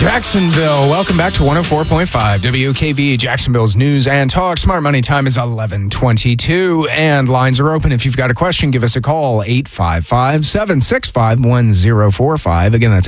Jacksonville. Welcome back to 104.5 WKV, Jacksonville's news and talk. Smart Money time is 11:22, and lines are open. If you've got a question, give us a call, 855-765-1045. Again, that's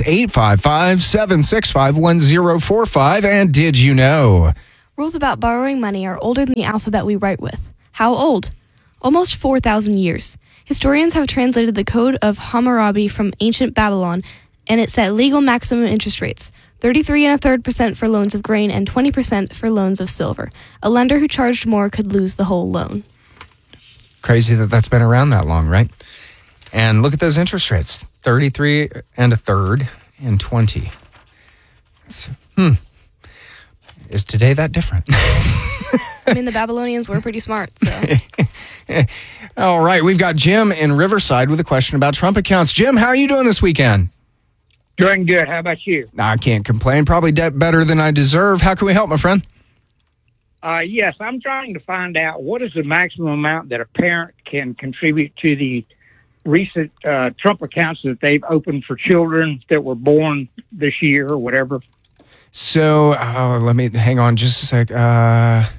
855-765-1045. And did you know? Rules about borrowing money are older than the alphabet we write with. How old? Almost 4,000 years. Historians have translated the Code of Hammurabi from ancient Babylon, and it set legal maximum interest rates. 33.33% for loans of grain and 20% for loans of silver. A lender who charged more could lose the whole loan. Crazy that that's been around that long, right? And look at those interest rates, 33.33% and 20%. So, Is today that different? I mean, the Babylonians were pretty smart, so. All right, we've got Jim in Riverside with a question about Trump accounts. Jim, how are you doing this weekend? Doing good. How about you? I can't complain. Probably better than I deserve. How can we help, my friend? Yes, I'm trying to find out what is the maximum amount that a parent can contribute to the recent Trump accounts that they've opened for children that were born this year or whatever. So let me hang on just a sec. I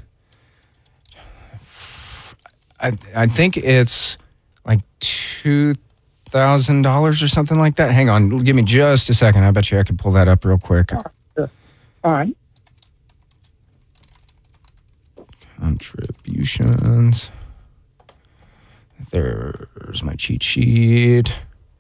think it's like $2,000 or something like that. Hang on, give me just a second. I bet you I can pull that up real quick. All right. Contributions. There's my cheat sheet.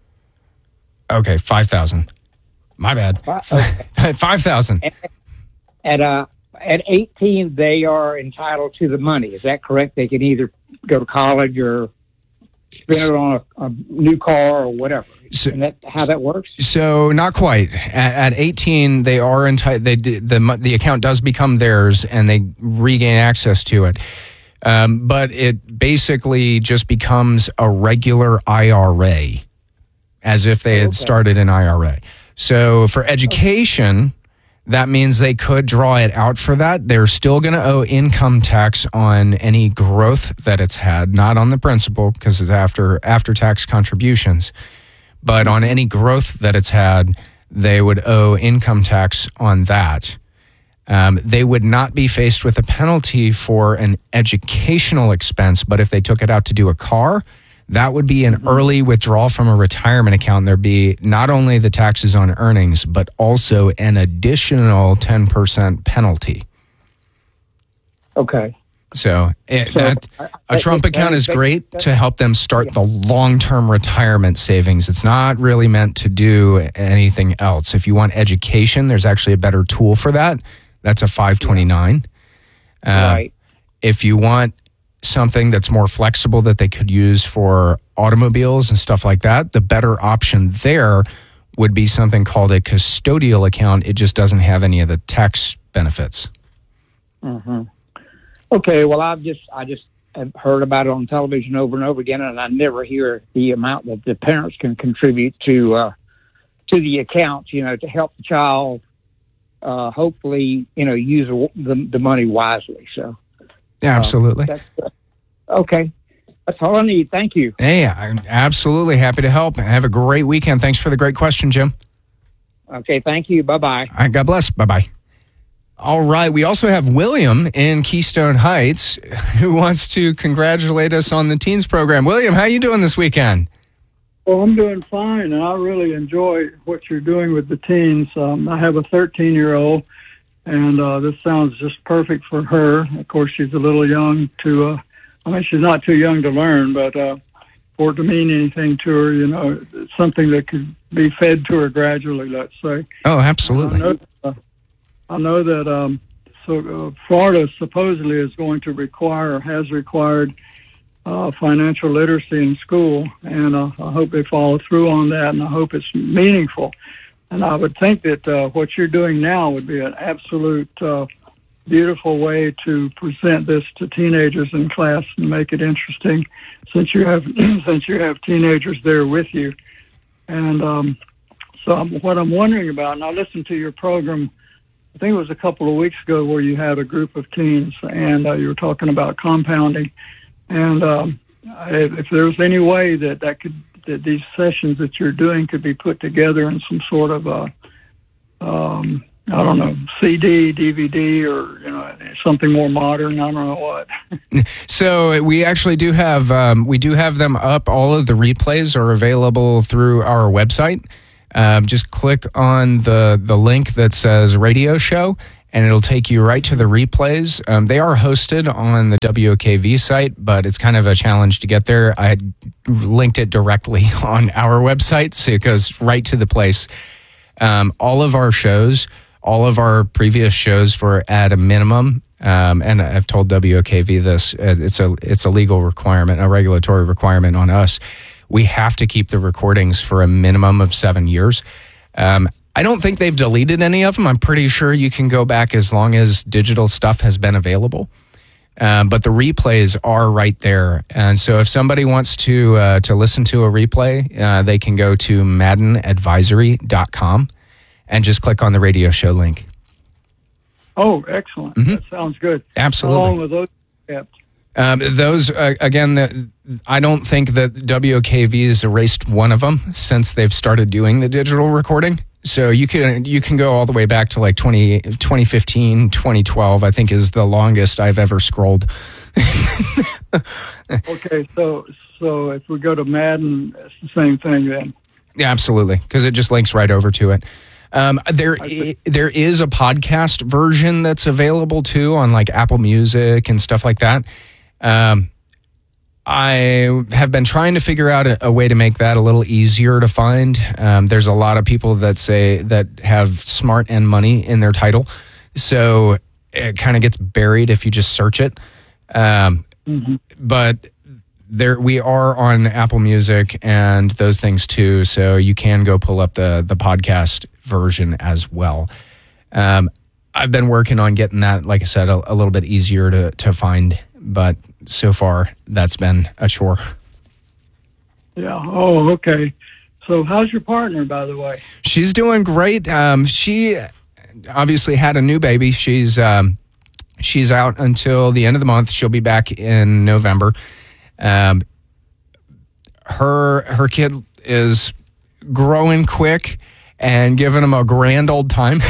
Okay, 5,000. My bad. Okay. 5,000. At 18, they are entitled to the money. Is that correct? They can either go to college or spend it on a new car or whatever. So, and that how that works? So not quite. At 18, they are entitled. The account does become theirs, and they regain access to it. But it basically just becomes a regular IRA, as if they had started an IRA. So for education, that means they could draw it out for that. They're still going to owe income tax on any growth that it's had, not on the principal because it's after tax contributions. But on any growth that it's had, they would owe income tax on that. They would not be faced with a penalty for an educational expense, but if they took it out to do a car, that would be an early withdrawal from a retirement account. There'd be not only the taxes on earnings, but also an additional 10% penalty. Okay. So a Trump account is great to help them start the long-term retirement savings. It's not really meant to do anything else. If you want education, there's actually a better tool for that. That's a 529. Right. If you want something that's more flexible that they could use for automobiles and stuff like that, the better option there would be something called a custodial account. It just doesn't have any of the tax benefits. Mm-hmm. Okay, well, I just have heard about it on television over and over again, and I never hear the amount that the parents can contribute to the account, to help the child hopefully, use the money wisely. So, yeah, absolutely. Okay. That's all I need. Thank you. Hey, I'm absolutely happy to help. Have a great weekend. Thanks for the great question, Jim. Okay, thank you. Bye-bye. All right, God bless. Bye-bye. All right, we also have William in Keystone Heights who wants to congratulate us on the teens program. William, how you doing this weekend? Well, I'm doing fine, and I really enjoy what you're doing with the teens. I have a 13-year-old, and this sounds just perfect for her. Of course, she's a little young to, she's not too young to learn, but for it to mean anything to her, it's something that could be fed to her gradually, let's say. Oh, absolutely. I know that Florida supposedly is going to require or has required financial literacy in school, and I hope they follow through on that, and I hope it's meaningful. And I would think that what you're doing now would be an absolute beautiful way to present this to teenagers in class and make it interesting, since you have teenagers there with you. And so what I'm wondering about, and I listened to your program, I think it was a couple of weeks ago, where you had a group of teens and you were talking about compounding. And if there was any way that these sessions that you're doing could be put together in some sort of I don't know, CD, DVD, or something more modern. I don't know what. So we actually do have them up. All of the replays are available through our website. Just click on the link that says radio show, and it'll take you right to the replays. They are hosted on the WOKV site, but it's kind of a challenge to get there. I linked it directly on our website, so it goes right to the place. All of our shows, all of our previous shows were at a minimum, and I've told WOKV this, it's a legal requirement, a regulatory requirement on us. We have to keep the recordings for a minimum of 7 years. I don't think they've deleted any of them. I'm pretty sure you can go back as long as digital stuff has been available. But the replays are right there. And so if somebody wants to listen to a replay, they can go to maddenadvisory.com and just click on the radio show link. Oh, excellent. Mm-hmm. That sounds good. Absolutely. How long were those kept? Those, again, I don't think that WOKV has erased one of them since they've started doing the digital recording. So you can go all the way back to like 2015, 2012, I think is the longest I've ever scrolled. Okay, so if we go to Madden, it's the same thing then? Yeah, absolutely, because it just links right over to it. There is a podcast version that's available too on like Apple Music and stuff like that. I have been trying to figure out a way to make that a little easier to find. There's a lot of people that have smart and money in their title, so it kind of gets buried if you just search it. But we are on Apple Music and those things too, so you can go pull up the podcast version as well. I've been working on getting that, like I said, a little bit easier to find, but so far that's been a chore. Yeah. Oh, okay. So how's your partner, by the way? She's doing great. She obviously had a new baby. She's out until the end of the month. She'll be back in November. Her kid is growing quick and giving him a grand old time.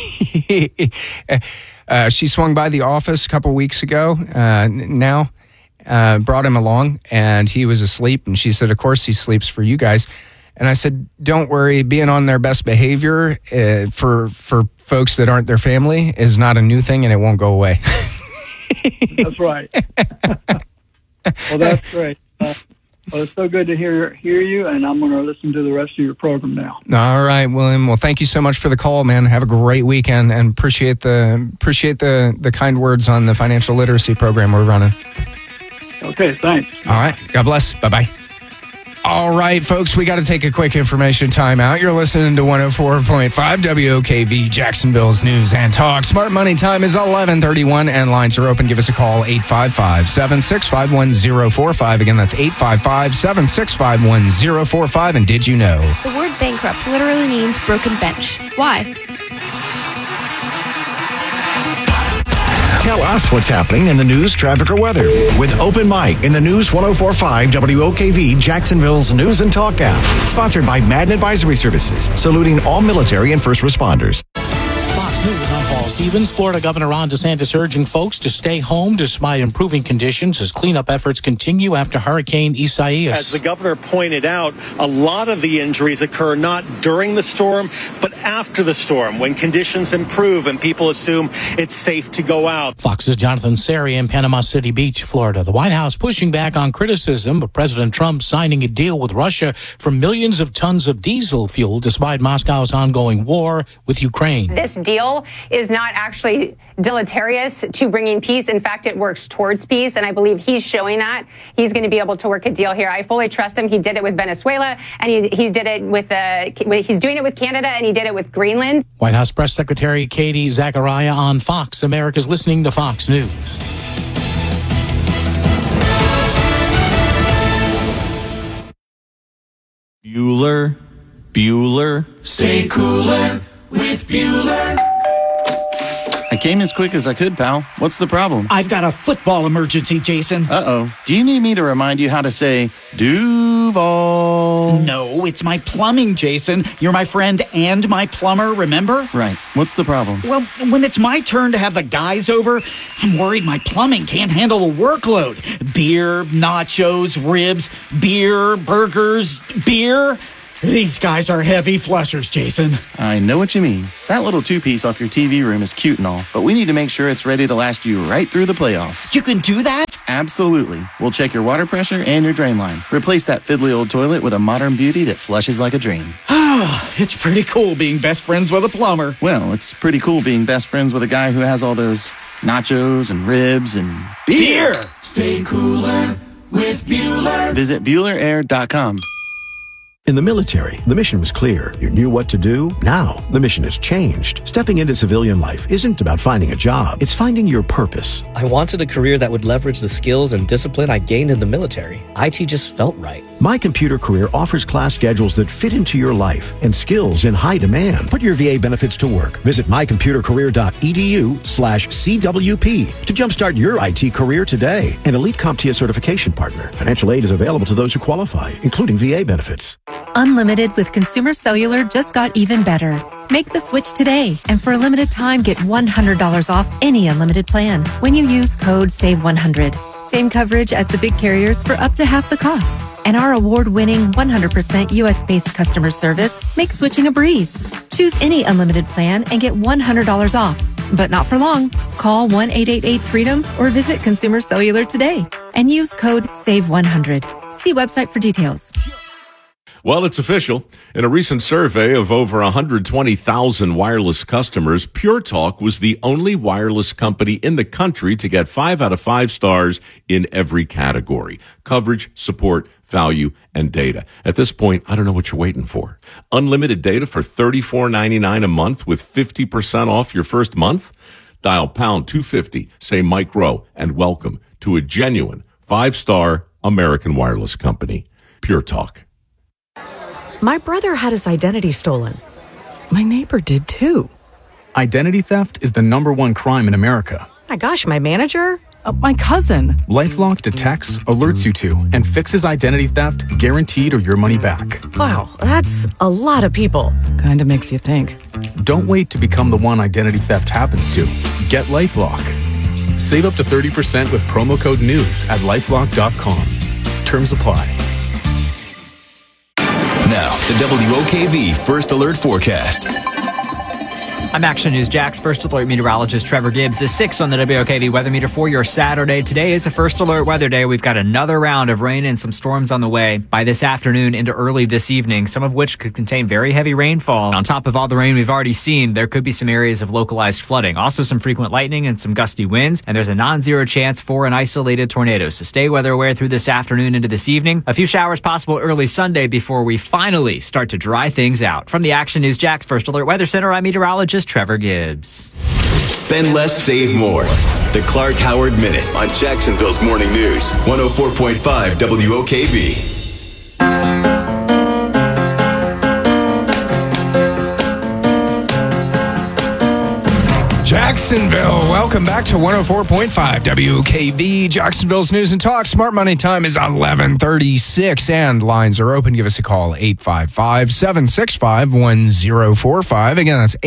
She swung by the office a couple weeks ago now, brought him along, and he was asleep. And she said, of course he sleeps for you guys. And I said, don't worry, being on their best behavior for folks that aren't their family is not a new thing, and it won't go away. That's right. Well, that's great. Well, it's so good to hear you, and I'm going to listen to the rest of your program now. All right, William. Well, thank you so much for the call, man. Have a great weekend, and appreciate the kind words on the financial literacy program we're running. Okay, thanks. All right. God bless. Bye-bye. All right, folks, we got to take a quick information time out. You're listening to 104.5 WOKV, Jacksonville's News and Talk. Smart Money time is 11:31, and lines are open. Give us a call, 855-765-1045. Again, that's 855-765-1045. And did you know? The word bankrupt literally means broken bench. Why? Tell us what's happening in the news, traffic, or weather with Open Mic in the News 104.5 WOKV, Jacksonville's News and Talk app. Sponsored by Madden Advisory Services, saluting all military and first responders. Fox News, I'm Paul Stevens. Florida Governor Ron DeSantis urging folks to stay home despite improving conditions as cleanup efforts continue after Hurricane Isaias. As the governor pointed out, a lot of the injuries occur not during the storm, but after the storm, when conditions improve and people assume it's safe to go out. Fox's Jonathan Seri in Panama City Beach, Florida. The White House pushing back on criticism of President Trump signing a deal with Russia for millions of tons of diesel fuel despite Moscow's ongoing war with Ukraine. This deal is not actually deleterious to bringing peace. In fact, it works towards peace, and I believe he's showing that. He's going to be able to work a deal here. I fully trust him. He did it with Venezuela, and he did it with he's doing it with Canada, and he did it with Greenland. White House Press Secretary Katie Zachariah on Fox. America's listening to Fox News. Bueller, stay cooler with Bueller. I came as quick as I could, pal. What's the problem? I've got a football emergency, Jason. Uh-oh. Do you need me to remind you how to say Duval? No, it's my plumbing, Jason. You're my friend and my plumber, remember? Right. What's the problem? Well, when it's my turn to have the guys over, I'm worried my plumbing can't handle the workload. Beer, nachos, ribs, beer, burgers, beer. These guys are heavy flushers, Jason. I know what you mean. That little two-piece off your TV room is cute and all, but we need to make sure it's ready to last you right through the playoffs. You can do that? Absolutely. We'll check your water pressure and your drain line. Replace that fiddly old toilet with a modern beauty that flushes like a dream. It's pretty cool being best friends with a plumber. Well, it's pretty cool being best friends with a guy who has all those nachos and ribs and beer. Stay cooler with Bueller. Visit BuellerAir.com. In the military, the mission was clear. You knew what to do. Now, the mission has changed. Stepping into civilian life isn't about finding a job. It's finding your purpose. I wanted a career that would leverage the skills and discipline I gained in the military. IT just felt right. My Computer Career offers class schedules that fit into your life and skills in high demand. Put your VA benefits to work. Visit mycomputercareer.edu/CWP to jumpstart your IT career today. An elite CompTIA certification partner. Financial aid is available to those who qualify, including VA benefits. Unlimited with Consumer Cellular just got even better. Make the switch today, and for a limited time, get $100 off any unlimited plan when you use code SAVE100. Same coverage as the big carriers for up to half the cost. And our award-winning 100% U.S.-based customer service makes switching a breeze. Choose any unlimited plan and get $100 off. But not for long. Call 1-888-FREEDOM or visit Consumer Cellular today and use code SAVE100. See website for details. Well, it's official. In a recent survey of over 120,000 wireless customers, Pure Talk was the only wireless company in the country to get 5 out of 5 stars in every category: coverage, support, value, and data. At this point, I don't know what you're waiting for. Unlimited data for $34.99 a month with 50% off your first month? Dial pound 250, say Mike Rowe, and welcome to a genuine 5-star American wireless company. Pure Talk. My brother had his identity stolen. My neighbor did too. Identity theft is the #1 crime in America. My gosh, my manager? My cousin. LifeLock detects, alerts you to, and fixes identity theft guaranteed or your money back. Wow, that's a lot of people. Kinda makes you think. Don't wait to become the one identity theft happens to. Get LifeLock. Save up to 30% with promo code NEWS at lifelock.com. Terms apply. Now, the WOKV First Alert Forecast. I'm Action News Jack's First Alert meteorologist Trevor Gibbs is 6 on the WOKV weather meter for your Saturday. Today is a First Alert weather day. We've got another round of rain and some storms on the way by this afternoon into early this evening, some of which could contain very heavy rainfall. On top of all the rain we've already seen, there could be some areas of localized flooding. Also some frequent lightning and some gusty winds, and there's a non-zero chance for an isolated tornado. So stay weather aware through this afternoon into this evening. A few showers possible early Sunday before we finally start to dry things out. From the Action News Jack's First Alert Weather Center, I'm meteorologist Trevor Gibbs. Spend less, save more. The Clark Howard Minute on Jacksonville's Morning News, 104.5 WOKV. Jacksonville, welcome back to 104.5 WKV, Jacksonville's News and Talk. Smart Money time is 11:36 and lines are open. Give us a call, 855-765-1045. Again, that's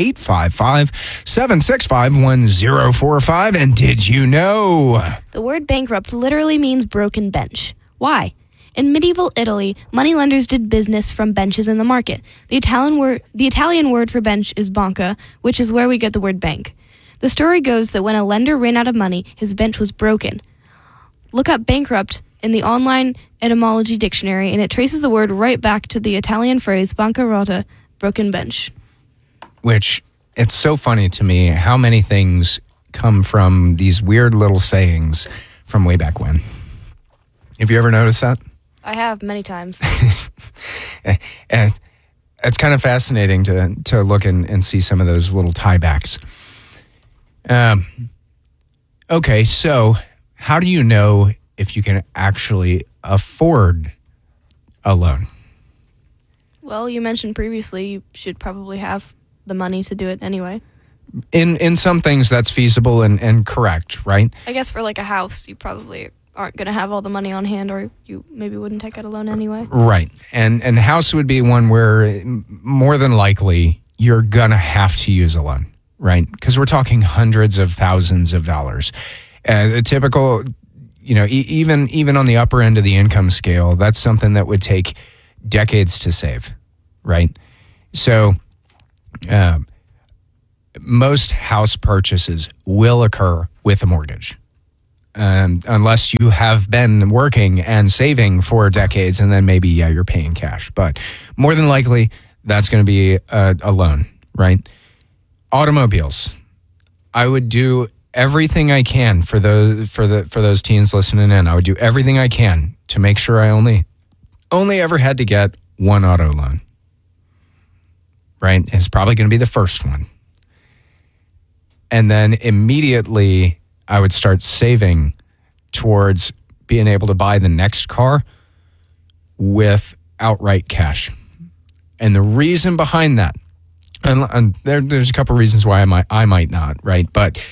855-765-1045. And did you know? The word bankrupt literally means broken bench. Why? In medieval Italy, moneylenders did business from benches in the market. The Italian word for bench is banca, which is where we get the word bank. The story goes that when a lender ran out of money, his bench was broken. Look up bankrupt in the online etymology dictionary, and it traces the word right back to the Italian phrase bancarotta, broken bench. Which, it's so funny to me how many things come from these weird little sayings from way back when. Have you ever noticed that? I have many times. And it's kind of fascinating to look and see some of those little tiebacks. Okay, so how do you know if you can actually afford a loan? Well, you mentioned previously you should probably have the money to do it anyway. In some things, that's feasible and correct, right? I guess for like a house, you probably aren't going to have all the money on hand, or you maybe wouldn't take out a loan anyway. Right. And house would be one where more than likely you're going to have to use a loan, right? Because we're talking hundreds of thousands of dollars. A typical, even on the upper end of the income scale, that's something that would take decades to save, right? So most house purchases will occur with a mortgage. Unless you have been working and saving for decades, and then maybe, you're paying cash. But more than likely, that's going to be a loan, right? Automobiles. I would do everything I can for those teens listening in. I would do everything I can to make sure I only ever had to get one auto loan, right? It's probably going to be the first one. And then immediately I would start saving towards being able to buy the next car with outright cash. And the reason behind that, and there's a couple of reasons why I might not, right? But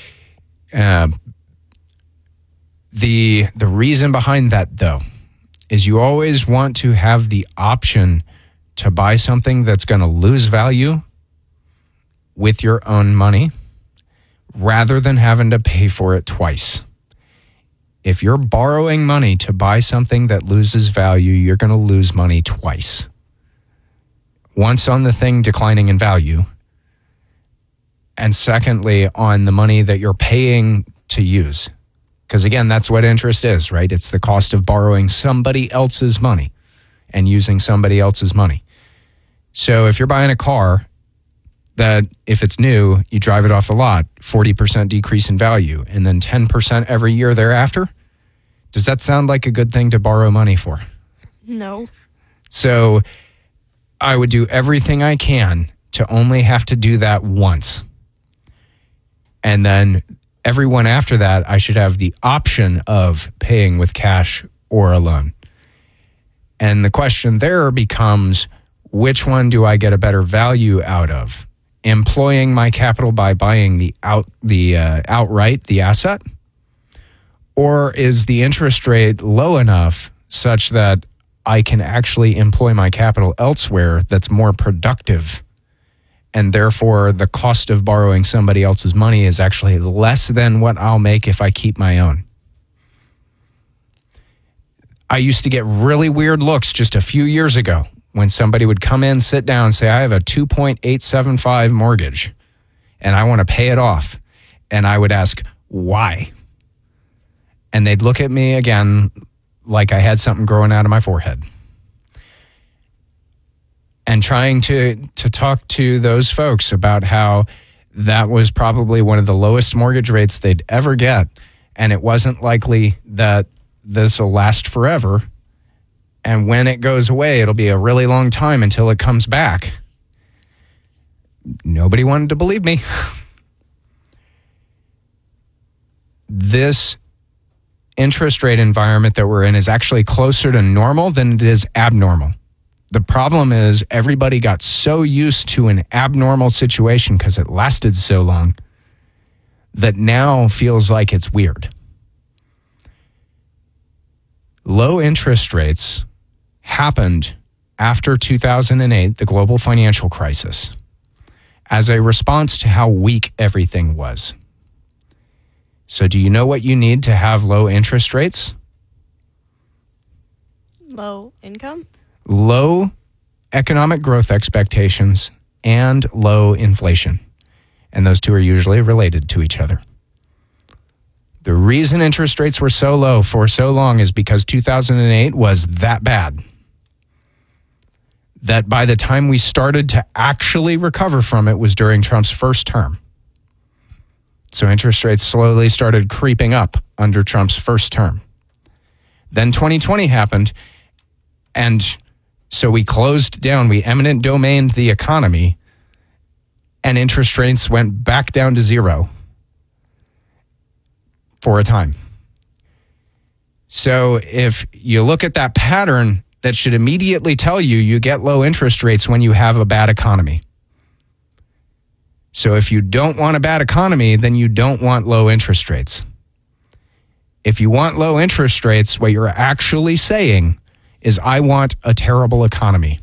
the reason behind that, though, is you always want to have the option to buy something that's going to lose value with your own money, rather than having to pay for it twice. If you're borrowing money to buy something that loses value, you're going to lose money twice. Once on the thing declining in value, and secondly, on the money that you're paying to use. Because again, that's what interest is, right? It's the cost of borrowing somebody else's money and using somebody else's money. So if you're buying a car that if it's new, you drive it off the lot, 40% decrease in value, and then 10% every year thereafter. Does that sound like a good thing to borrow money for? No. So I would do everything I can to only have to do that once. And then everyone after that, I should have the option of paying with cash or a loan. And the question there becomes, which one do I get a better value out of? Employing my capital by buying the outright, the asset? Or is the interest rate low enough such that I can actually employ my capital elsewhere that's more productive? And therefore, the cost of borrowing somebody else's money is actually less than what I'll make if I keep my own. I used to get really weird looks just a few years ago when somebody would come in, sit down, and say, I have a 2.875 mortgage, and I want to pay it off. And I would ask, why? And they'd look at me again like I had something growing out of my forehead. And trying to talk to those folks about how that was probably one of the lowest mortgage rates they'd ever get, and it wasn't likely that this will last forever. And when it goes away, it'll be a really long time until it comes back. Nobody wanted to believe me. This interest rate environment that we're in is actually closer to normal than it is abnormal. The problem is everybody got so used to an abnormal situation because it lasted so long that now feels like it's weird. Low interest rates happened after 2008, the global financial crisis, as a response to how weak everything was. So do you know what you need to have low interest rates? Low income? Low economic growth expectations and low inflation. And those two are usually related to each other. The reason interest rates were so low for so long is because 2008 was that bad. That by the time we started to actually recover from it was during Trump's first term. So interest rates slowly started creeping up under Trump's first term. Then 2020 happened, and so we closed down, we eminent domained the economy, and interest rates went back down to zero for a time. So if you look at that pattern, that should immediately tell you you get low interest rates when you have a bad economy. So if you don't want a bad economy, then you don't want low interest rates. If you want low interest rates, what you're actually saying is, I want a terrible economy.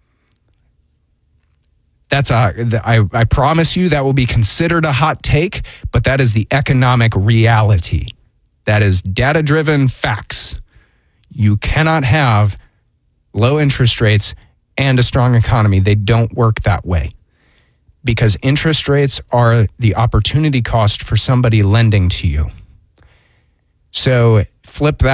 I promise you that will be considered a hot take, but that is the economic reality. That is data-driven facts. You cannot have low interest rates and a strong economy. They don't work that way, because interest rates are the opportunity cost for somebody lending to you. So flip that.